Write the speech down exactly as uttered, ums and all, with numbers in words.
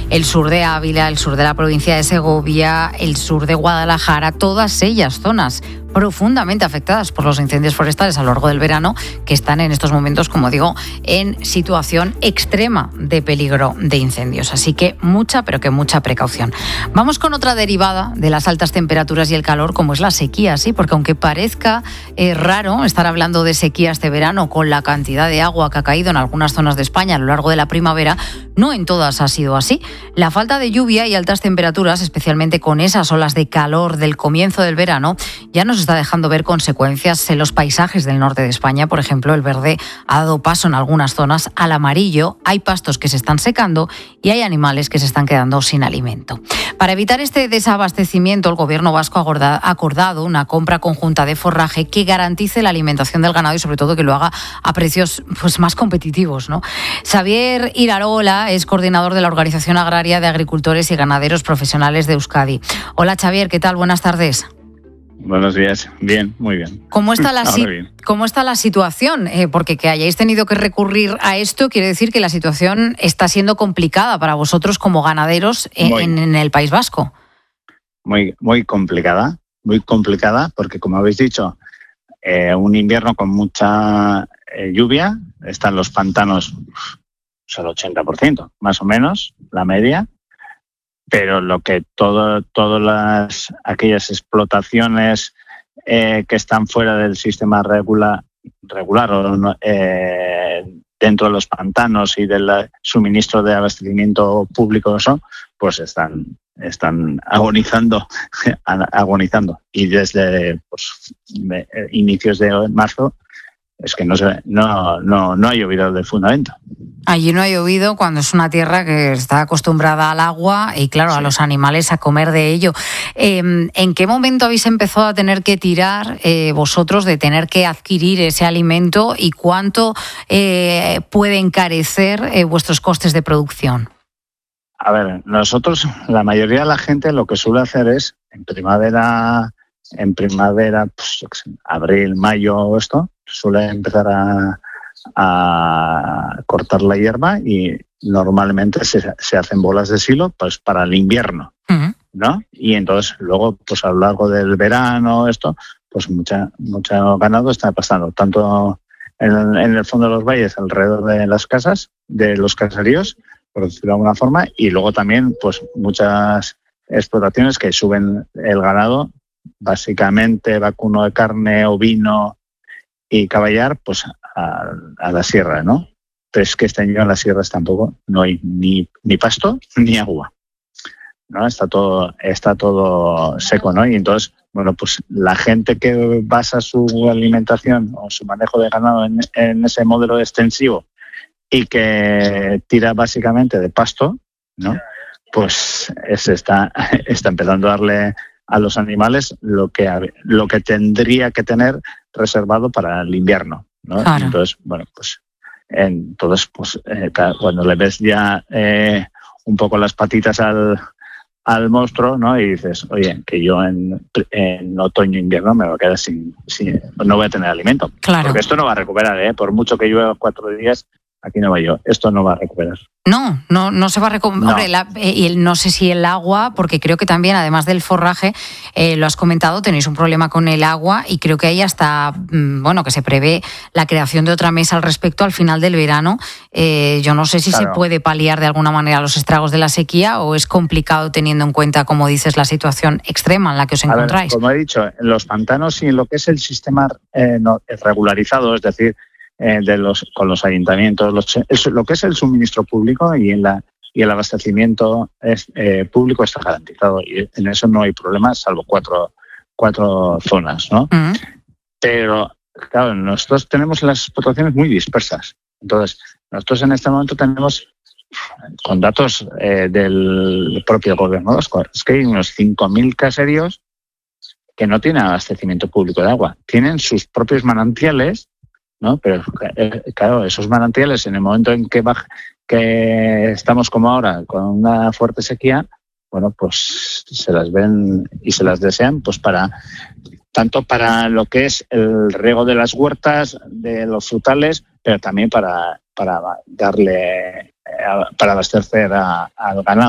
el sur de Ávila, el sur de la provincia de Segovia, el sur de Guadalajara, todas ellas zonas profundamente afectadas por los incendios forestales a lo largo del verano, que están en estos momentos, como digo, en situación extrema de peligro de incendios. Así que mucha, pero que mucha precaución. Vamos con otra derivada de las altas temperaturas y el calor, como es la sequía, sí, porque aunque parezca eh, raro estar hablando de sequía este verano con la cantidad de agua que ha caído en algunas zonas de España a lo largo de la primavera, no en todas ha sido así. La falta de lluvia y altas temperaturas, especialmente con esas olas de calor del comienzo del verano, ya nos está dejando ver consecuencias en los paisajes del norte de España. Por ejemplo, el verde ha dado paso en algunas zonas al amarillo, hay pastos que se están secando y hay animales que se están quedando sin alimento. Para evitar este desabastecimiento, el Gobierno vasco ha acordado una compra conjunta de forraje que garantice la alimentación del ganado y sobre todo que lo haga a precios pues, más competitivos, ¿no? Xavier Irarola es coordinador de la Organización Agraria de Agricultores y Ganaderos Profesionales de Euskadi. Hola Xavier, ¿qué tal? Buenas tardes. Buenos días. Bien, muy bien. ¿Cómo está la, si- ¿cómo está la situación? Eh, porque que hayáis tenido que recurrir a esto quiere decir que la situación está siendo complicada para vosotros como ganaderos en, muy, en el País Vasco. Muy, muy complicada, muy complicada porque, como habéis dicho, eh, un invierno con mucha eh, lluvia, están los pantanos al ochenta por ciento, más o menos, la media. Pero lo que todo, todas las aquellas explotaciones eh, que están fuera del sistema regular, regular o eh, dentro de los pantanos y del suministro de abastecimiento público, eso, pues están, están agonizando, agonizando. Y desde pues, inicios de marzo es que no, se, no, no, no ha llovido de fundamento. Allí no ha llovido cuando es una tierra que está acostumbrada al agua y, claro, sí, a los animales a comer de ello. Eh, ¿En qué momento habéis empezado a tener que tirar eh, vosotros de tener que adquirir ese alimento y cuánto eh, puede encarecer eh, vuestros costes de producción? A ver, nosotros, la mayoría de la gente lo que suele hacer es en primavera, en primavera, pues, abril, mayo, esto, suele empezar a a cortar la hierba y normalmente se, se hacen bolas de silo pues para el invierno, uh-huh. ¿no? Y entonces luego pues a lo largo del verano esto pues mucha mucho ganado está pasando tanto en, en el fondo de los valles alrededor de las casas, de los caseríos, por decirlo de alguna forma, y luego también pues muchas explotaciones que suben el ganado, básicamente vacuno de carne, ovino y caballar, pues a, a la sierra, ¿no? Pero es que este año en las sierras tampoco no hay ni, ni pasto ni agua, ¿no? Está todo, está todo seco, ¿no? Y entonces, bueno, pues la gente que basa su alimentación o su manejo de ganado en, en ese modelo extensivo y que tira básicamente de pasto, ¿no? Pues es, está, está empezando a darle a los animales lo que, lo que tendría que tener reservado para el invierno, ¿no? Claro. Entonces, bueno, pues entonces, pues eh, cuando le ves ya eh, un poco las patitas al, al monstruo, ¿no? Y dices, oye, que yo en, en otoño invierno me voy a quedar sin, sin, no voy a tener alimento. Claro. Porque esto no va a recuperar, ¿eh? Por mucho que llueva cuatro días, aquí no va yo. Esto no va a recuperar. No, no, no se va a recuperar. No. Hombre, la, eh, no sé si el agua, porque creo que también, además del forraje, eh, lo has comentado, tenéis un problema con el agua y creo que hay hasta, bueno, que se prevé la creación de otra mesa al respecto al final del verano. Eh, yo no sé si claro. se puede paliar de alguna manera los estragos de la sequía o es complicado teniendo en cuenta, como dices, la situación extrema en la que os encontráis. A ver, como he dicho, en los pantanos y en lo que es el sistema eh, no, regularizado, es decir, Eh, de los con los ayuntamientos, los, es, lo que es el suministro público y en la y el abastecimiento es, eh, público está garantizado y en eso no hay problemas, salvo cuatro cuatro zonas, ¿no? Uh-huh. Pero claro, nosotros tenemos las explotaciones muy dispersas. Entonces, nosotros en este momento tenemos, con datos eh, del propio gobierno vasco, es que hay unos cinco mil caseríos que no tienen abastecimiento público de agua, tienen sus propios manantiales, ¿no? Pero claro, esos manantiales en el momento en que, baja, que estamos como ahora con una fuerte sequía, bueno, pues se las ven y se las desean pues para tanto para lo que es el riego de las huertas, de los frutales, pero también para, para darle, para abastecer a, al ganado.